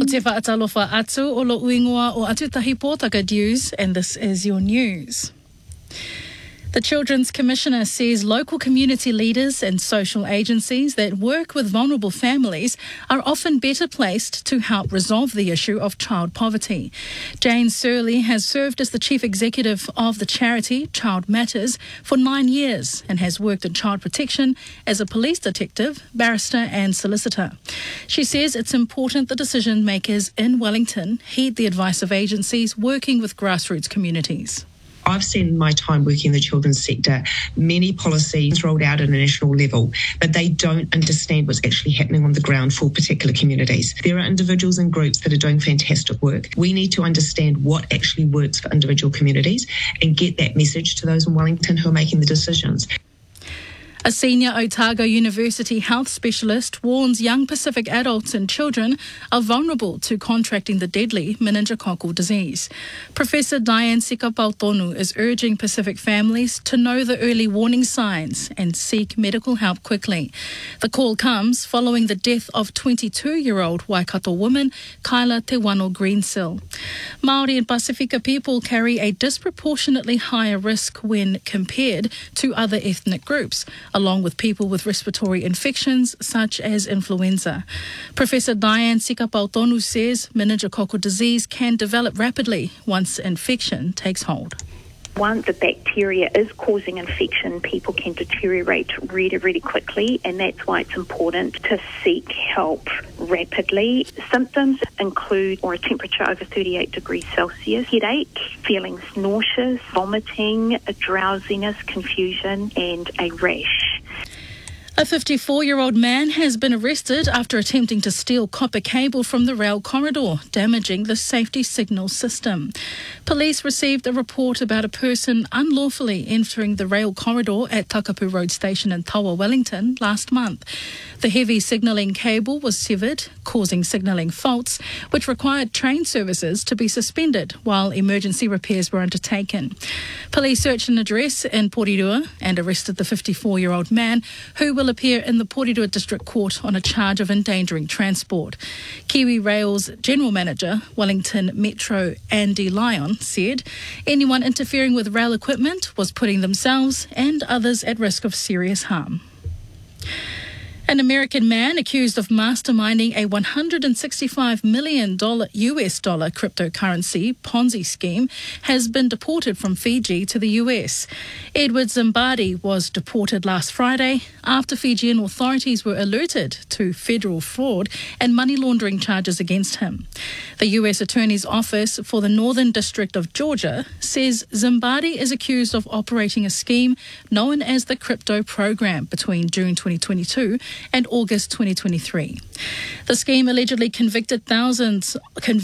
te whaatalofa atu o lo uingoa o Atutahi Pōtaka News, and this is your news. The Children's Commissioner says local community leaders and social agencies that work with vulnerable families are often better placed to help resolve the issue of child poverty. Jane Surley has served as the Chief Executive of the charity Child Matters for 9 years and has worked in child protection as a police detective, barrister and solicitor. She says it's important the decision makers in Wellington heed the advice of agencies working with grassroots communities. I've seen in my time working in the children's sector many policies rolled out at a national level, but they don't understand what's actually happening on the ground for particular communities. There are individuals and groups that are doing fantastic work. We need to understand what actually works for individual communities and get that message to those in Wellington who are making the decisions. A senior Otago University health specialist warns young Pacific adults and children are vulnerable to contracting the deadly meningococcal disease. Professor Diane Sikapautonu is urging Pacific families to know the early warning signs and seek medical help quickly. The call comes following the death of 22-year-old Waikato woman Kyla Te Wano Greensill. Māori and Pasifika people carry a disproportionately higher risk when compared to other ethnic groups, along with people with respiratory infections such as influenza. Professor Diane Sikapautonu says meningococcal disease can develop rapidly once infection takes hold. Once the bacteria is causing infection, people can deteriorate really, really quickly, and that's why it's important to seek help rapidly. Symptoms include a temperature over 38 degrees Celsius, headache, feeling nauseous, vomiting, drowsiness, confusion, and a rash. A 54-year-old man has been arrested after attempting to steal copper cable from the rail corridor, damaging the safety signal system. Police received a report about a person unlawfully entering the rail corridor at Takapu Road Station in Tawa, Wellington last month. The heavy signalling cable was severed, causing signalling faults, which required train services to be suspended while emergency repairs were undertaken. Police searched an address in Porirua and arrested the 54-year-old man, who will appear in the Porirua District Court on a charge of endangering transport. Kiwi Rail's General Manager, Wellington Metro Andy Lyon, said anyone interfering with rail equipment was putting themselves and others at risk of serious harm. An American man accused of masterminding a $165 million US dollar cryptocurrency Ponzi scheme has been deported from Fiji to the US. Edward Zimbardi was deported last Friday after Fijian authorities were alerted to federal fraud and money laundering charges against him. The US Attorney's Office for the Northern District of Georgia says Zimbardi is accused of operating a scheme known as the Crypto Program between June 2022 and August 2023. The scheme allegedly convinced thousands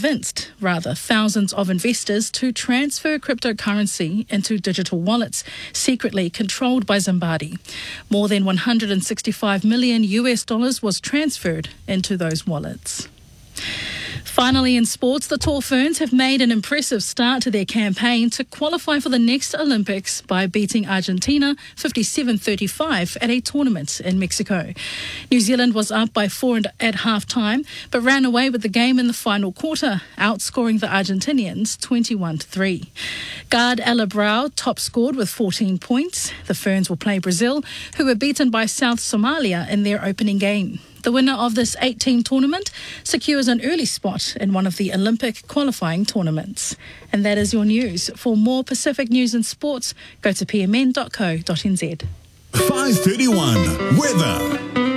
of investors to transfer cryptocurrency into digital wallets secretly controlled by Zimbardi. More than $165 million US was transferred into those wallets. Finally, in sports, the Tall Ferns have made an impressive start to their campaign to qualify for the next Olympics by beating Argentina 57-35 at a tournament in Mexico. New Zealand was up by 4 at half-time, but ran away with the game in the final quarter, outscoring the Argentinians 21-3. Guard Ella Brau top-scored with 14 points. The Ferns will play Brazil, who were beaten by South Somalia in their opening game. The winner of this 8-team tournament secures an early spot in one of the Olympic qualifying tournaments. And that is your news. For more Pacific news and sports, go to pmn.co.nz. 5:31 weather.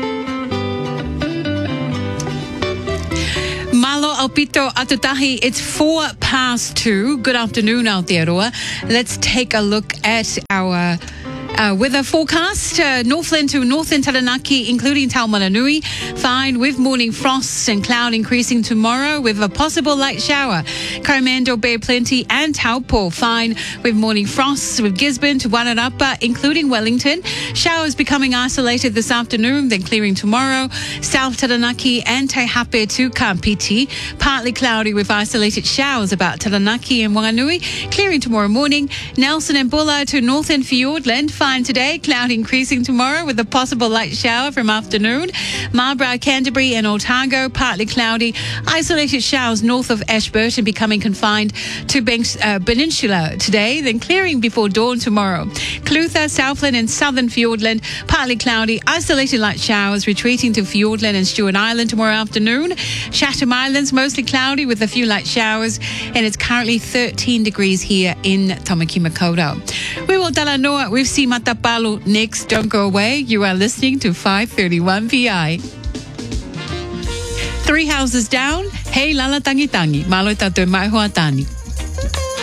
Malo Alpito Atutahi, it's 2:04. Good afternoon out there, Roa. Let's take a look at our weather forecast. Northland to northern Taranaki, including Taumaranui, fine with morning frost and cloud increasing tomorrow with a possible light shower. Coromandel Bay plenty and Taupo, fine with morning frosts with Gisborne to Wairarapa, including Wellington. Showers becoming isolated this afternoon, then clearing tomorrow. South Taranaki and Taihape to Kampiti, partly cloudy with isolated showers about Taranaki and Wanganui, clearing tomorrow morning. Nelson and Bulla to northern Fiordland, fine today. Cloud increasing tomorrow with a possible light shower from afternoon. Marlborough, Canterbury and Otago, partly cloudy. Isolated showers north of Ashburton becoming confined to Peninsula today, then clearing before dawn tomorrow. Clutha, Southland and Southern Fiordland, partly cloudy. Isolated light showers retreating to Fiordland and Stewart Island tomorrow afternoon. Chatham Islands, mostly cloudy with a few light showers, and it's currently 13 degrees here in Tamaki Makaurau. We will talanoa with Si Matapalu next. Don't go away. You are listening to 531 PI. Three houses down. Hey Lala Tangi Tangi. Malo tato mai hoa tani.